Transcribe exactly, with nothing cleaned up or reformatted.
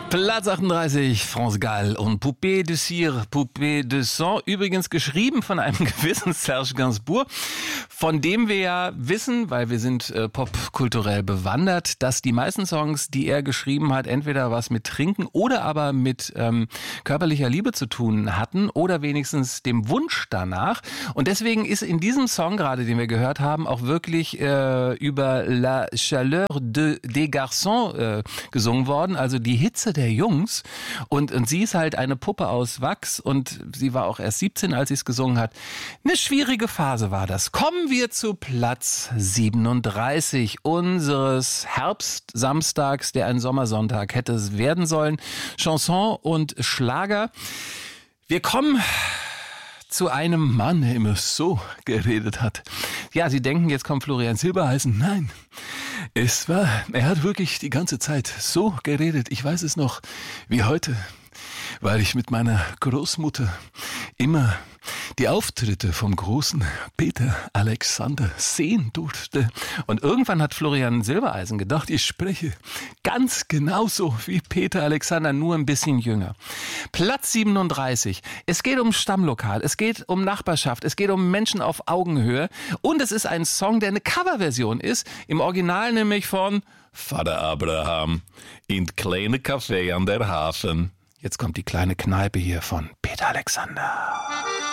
Platz achtunddreißig, France Gall und Poupée de Cire, Poupée de Sang. Übrigens geschrieben von einem gewissen Serge Gainsbourg, von dem wir ja wissen, weil wir sind äh, popkulturell bewandert, dass die meisten Songs, die er geschrieben hat, entweder was mit Trinken oder aber mit ähm, körperlicher Liebe zu tun hatten oder wenigstens dem Wunsch danach. Und deswegen ist in diesem Song gerade, den wir gehört haben, auch wirklich äh, über La Chaleur de, des Garçons äh, gesungen worden, also die Hitze der Jungs. Und, und sie ist halt eine Puppe aus Wachs und sie war auch erst siebzehn, als sie es gesungen hat. Eine schwierige Phase war das. Kommen wir zu Platz siebenunddreißig unseres Herbstsamstags, der ein Sommersonntag hätte es werden sollen. Chanson und Schlager. Wir kommen zu einem Mann, der immer so geredet hat. Ja, Sie denken, jetzt kommt Florian Silbereisen. Nein, es war, er hat wirklich die ganze Zeit so geredet. Ich weiß es noch wie heute, weil ich mit meiner Großmutter immer die Auftritte vom großen Peter Alexander sehen durfte. Und irgendwann hat Florian Silbereisen gedacht, ich spreche ganz genauso wie Peter Alexander, nur ein bisschen jünger. Platz siebenunddreißig. Es geht um Stammlokal, es geht um Nachbarschaft, es geht um Menschen auf Augenhöhe. Und es ist ein Song, der eine Coverversion ist, im Original nämlich von Vater Abraham in kleine Café an der Hafen. Jetzt kommt die kleine Kneipe hier von Peter Alexander.